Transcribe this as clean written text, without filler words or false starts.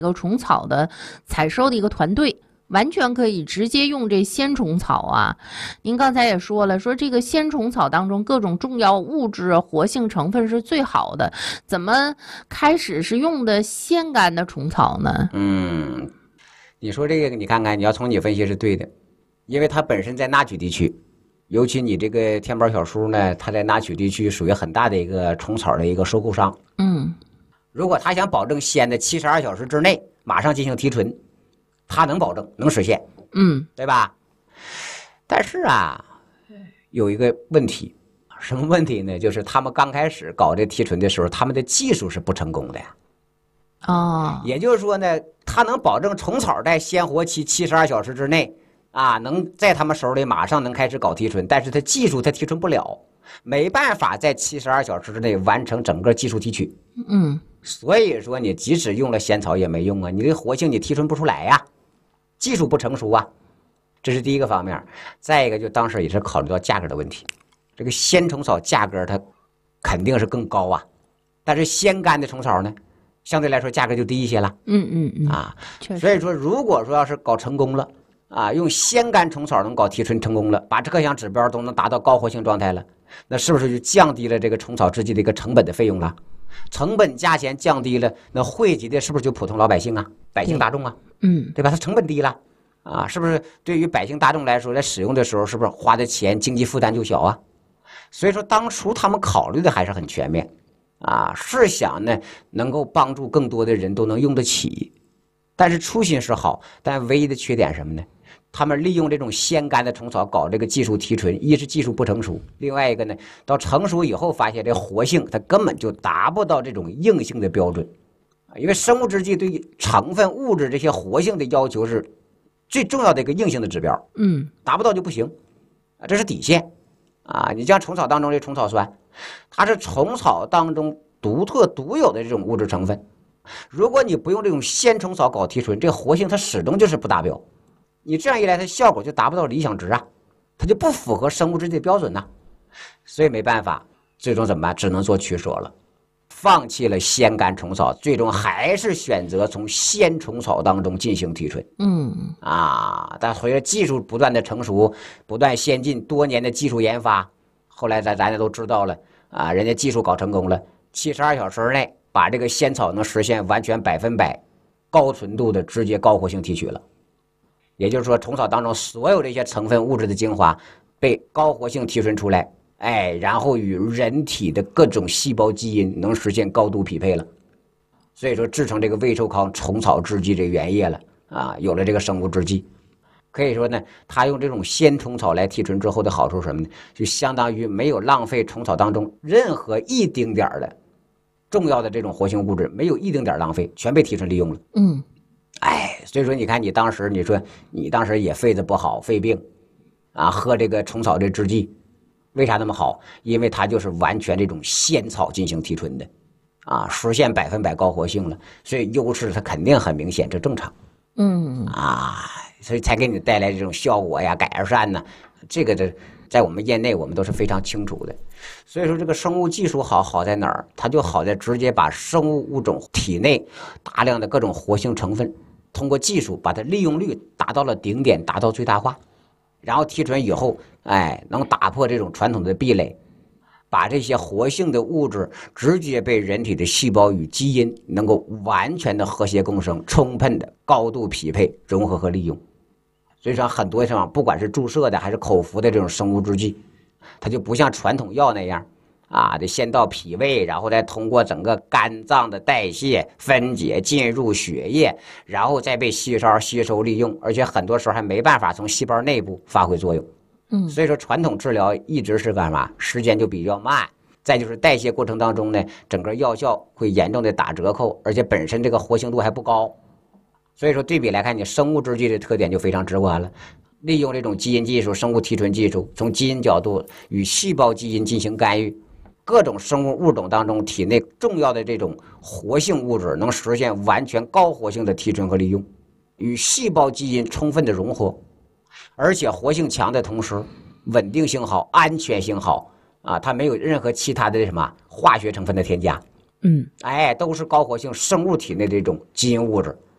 一个虫草的采收的一个团队，完全可以直接用这鲜虫草啊。您刚才也说了，说这个鲜虫草当中各种重要物质、活性成分是最好的，怎么开始是用的鲜干的虫草呢？ 你说这个，你看看，你要从你分析是对的，因为它本身在纳曲地区，尤其你这个天宝小叔呢，他在纳曲地区属于很大的一个虫草的一个收购商。如果他想保证鲜的72小时之内马上进行提纯，他能保证，能实现，对吧？但是啊，有一个问题，什么问题呢？就是他们刚开始搞这提纯的时候，他们的技术是不成功的呀。也就是说呢，他能保证虫草在鲜活期72小时之内啊，能在他们手里马上能开始搞提纯，但是他技术他提纯不了，没办法在72小时之内完成整个技术提取。所以说你即使用了仙草也没用啊，你这活性你提纯不出来呀，技术不成熟啊，这是第一个方面。再一个就当时也是考虑到价格的问题，这个鲜虫草价格它肯定是更高啊，但是鲜干的虫草呢，相对来说价格就低一些了。所以说如果说要是搞成功了啊，用鲜干虫草能搞提纯成功了，把各项指标都能达到高活性状态了，那是不是就降低了这个虫草制剂的一个成本的费用了？成本价钱降低了，那惠及的是不是就普通老百姓啊，百姓大众啊？对吧？它成本低了啊，是不是对于百姓大众来说，在使用的时候是不是花的钱经济负担就小啊？所以说当初他们考虑的还是很全面啊，是想呢能够帮助更多的人都能用得起。但是初心是好，但唯一的缺点什么呢？他们利用这种鲜干的虫草搞这个技术提纯，一是技术不成熟，另外一个呢，到成熟以后发现这活性它根本就达不到这种硬性的标准，因为生物制剂对成分物质这些活性的要求是最重要的一个硬性的指标，达不到就不行，这是底线啊。你像虫草当中这虫草酸，它是虫草当中独特独有的这种物质成分，如果你不用这种鲜虫草搞提纯，这活性它始终就是不达标。你这样一来，它效果就达不到理想值啊，它就不符合生物制剂的标准呐。所以没办法，最终怎么办？只能做取舍了，放弃了鲜干虫草，最终还是选择从鲜虫草当中进行提纯。但随着技术不断的成熟，不断先进，多年的技术研发，后来咱也都知道了啊，人家技术搞成功了，72小时内把这个仙草能实现完全100%高纯度的直接高活性提取了。也就是说，虫草当中所有这些成分物质的精华被高活性提纯出来，然后与人体的各种细胞基因能实现高度匹配了。所以说，制成这个魏寿康虫草制剂这个原液了啊，有了这个生物制剂。可以说呢，他用这种鲜虫草来提纯之后的好处是什么呢？就相当于没有浪费虫草当中任何一丁点的重要的这种活性物质，没有一丁点浪费，全被提纯利用了。所以说你看你当时你说你当时也肺子不好，肺病啊，喝这个虫草这制剂为啥那么好？因为它就是完全这种鲜草进行提纯的啊，实现100%高活性了，所以优势它肯定很明显，这正常。所以才给你带来这种效果呀，改善呢，这个在我们业内我们都是非常清楚的。所以说这个生物技术好在哪儿？它就好在直接把生物物种体内大量的各种活性成分，通过技术把它利用率达到了顶点，达到最大化，然后提纯以后，能打破这种传统的壁垒，把这些活性的物质直接被人体的细胞与基因能够完全的和谐共生，充分的高度匹配、融合和利用。所以说很多地方不管是注射的还是口服的这种生物制剂，它就不像传统药那样啊，得先到脾胃，然后再通过整个肝脏的代谢分解进入血液，然后再被细胞吸收利用，而且很多时候还没办法从细胞内部发挥作用。所以说传统治疗一直是干嘛？时间就比较慢，再就是代谢过程当中呢，整个药效会严重的打折扣，而且本身这个活性度还不高。所以说对比来看，你生物制剂的特点就非常直观了，利用这种基因技术、生物提纯技术，从基因角度与细胞基因进行干预，各种生物物种当中体内重要的这种活性物质能实现完全高活性的提纯和利用，与细胞基因充分的融合，而且活性强的同时稳定性好、安全性好啊，它没有任何其他的什么化学成分的添加。都是高活性生物体内的这种基因物质